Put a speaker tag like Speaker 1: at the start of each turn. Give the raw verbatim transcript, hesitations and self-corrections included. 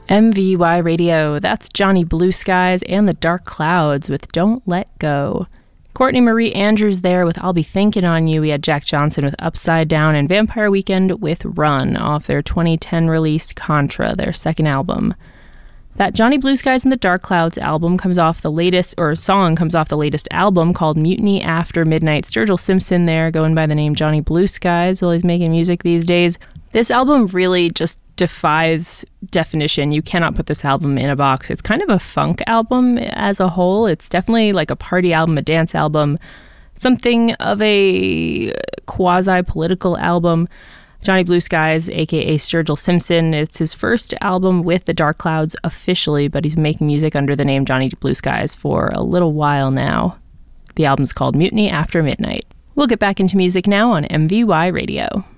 Speaker 1: M V Y Radio, that's Johnny Blue Skies and the Dark Clouds with Don't Let Go. Courtney Marie Andrews there with I'll Be Thinking on You. We had Jack Johnson with Upside Down and Vampire Weekend with Run off their twenty ten release Contra, their second album. That Johnny Blue Skies and the Dark Clouds album comes off the latest, or song comes off the latest album called Mutiny After Midnight. Sturgill Simpson there, going by the name Johnny Blue Skies while he's making music these days. This album really just defies definition. You cannot put this album in a box. It's kind of a funk album as a whole. It's definitely like a party album, a dance album, something of a quasi-political album. Johnny Blue Skies, aka Sturgill Simpson, it's his first album with the Dark Clouds officially, but he's making music under the name Johnny Blue Skies for a little while now. The album's called Mutiny After Midnight. We'll get back into music now on M V Y Radio.